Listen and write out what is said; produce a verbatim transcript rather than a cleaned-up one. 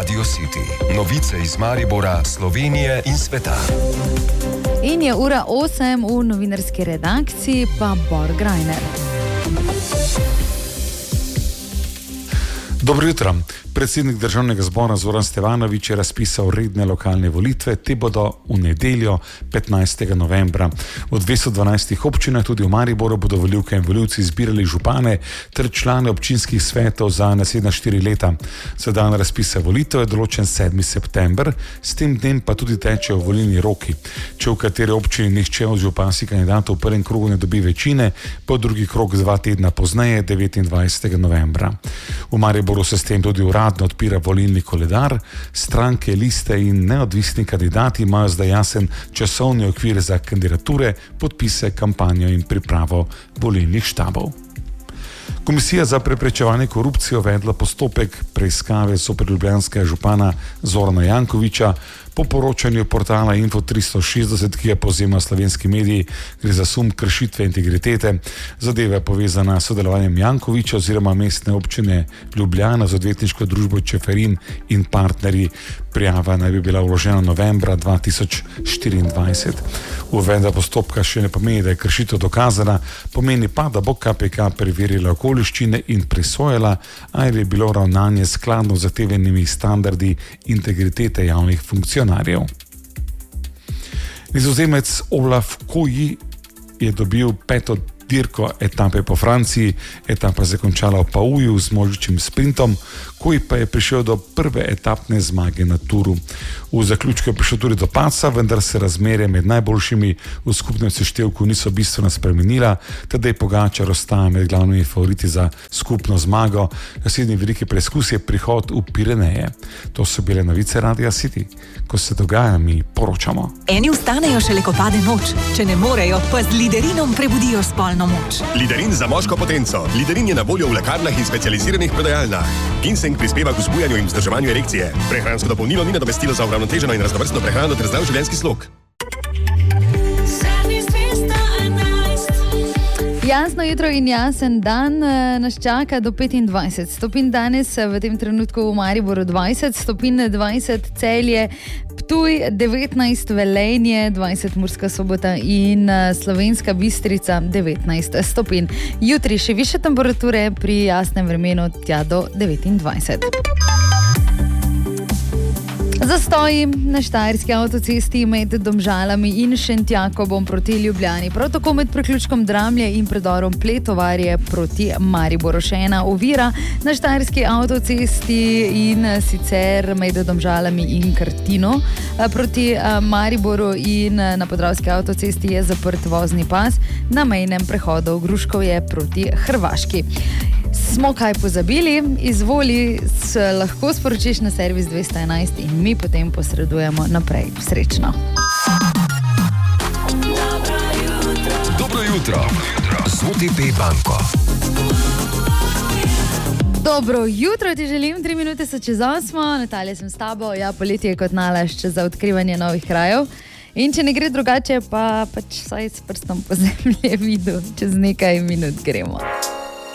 Radio City. Novice iz Maribora, Slovenije in sveta. In je ura osem, v novinarski redakciji pa Bor Grajner. Dobro jutro. Predsednik Državnega zbora Zoran Stevanović je razpisal redne lokalne volitve, te bodo v nedeljo petnajstega novembra. V dvesto dvanajstih občinah, tudi v Mariboru, bodo volivke in volivci izbirali župane ter člane občinskih svetov za naslednja štiri leta. Za dan razpisa volitev je določen sedmi september, s tem dnem pa tudi tečejo volilni roki. Če v kateri občini nihče od županskih kandidatov v prvem krogu ne dobi večine, bo drugi krog dva tedna pozneje, devetindvajsetega novembra. V Mariboru se s tem tudi uradno odpira volilni koledar. Stranke, liste in neodvisni kandidati imajo zdaj jasen časovni okvir za kandidature, podpise, kampanjo in pripravo volilnih štabov. Komisija za preprečevanje korupcije uvedla postopek preiskave zoper ljubljanskega župana Zorana Jankovića. Po poročanju portala Info tristo šestdeset, ki je povzemal slovenski mediji, gre za sum kršitve integritete. Zadeva je povezana s sodelovanjem Jankovića oziroma mestne občine Ljubljana z odvetniško družbo Čeferin in partnerji. Prijava naj bi bila vložena novembra dva tisoč štiriindvajset. Uvedba postopka še ne pomeni, da je kršitev dokazana, pomeni pa, da bo K P K preverila okoliščine in presojala, ali je bilo ravnanje skladno z zahtevanimi standardi integritete javnih funkcionarjev. Nizozemec Olaf Koyi je dobil peto dirko etape po Franciji. Etapa se je končala v Pauju z množičnim sprintom, Koyi pa je prišel do prve etapne zmage na Turu. V zaključku je prišel tudi do padca, vendar se razmerje med najboljšimi v skupnem seštevku niso bistveno spremenila, teda je Pogačar ostaja med glavnimi favoriti za skupno zmago. Naslednji veliki preizkus je prihod v Pireneje. To so bile novice Radia City. Ko se dogaja, mi poročamo. Eni vstanejo šele, ko pade noč. Če ne morejo, pa z Liderinom prebudijo spolno moč. Liderin za moško potenco. Liderin je na voljo v lekarnah in specializiranih prodajalnah. Ginseng prispeva k vzbujanju in vzdrževanju erekcije. Prehransko dopolnilo ni nadomestilo za uravnoteženo in raznovrstno prehrano ter zdrav življenjski slog. Jasno jutro in jasen dan nas čaka do petindvajset stopinj danes, v tem trenutku v Mariboru dvajset stopinj, dvajset Celje, Ptuj, devetnajst Velenje, dvajset Murska Sobota in Slovenska Bistrica, devetnajst stopinj. Jutri še višje temperature, pri jasnem vremenu tja do devetindvajset. Zastoji na Štajerski avtocesti med Domžalami in Šentjakobom proti Ljubljani, prav tako med priključkom Dramlje in predorom Pletovarje proti Mariboru. Še ena ovira na Štajerski avtocesti in sicer med Domžalami in Krtino proti Mariboru, in na Podravski avtocesti je zaprt vozni pas na mejnem prehodu Gruškovje proti Hrvaški. Smo kaj pozabili? Izvoli, lahko sporočiš na servis dvesto enajst in mi potem posredujemo naprej. Srečno. Dobro jutro. Z O T P banko. Dobro jutro, ti želim, tri minute so čez osmo, Natalija sem s tabo, ja, poletje je kot nalašč za odkrivanje novih krajev. In če ne gre drugače, pa pač vsaj s prstom po zemlji videl, čez nekaj minut gremo.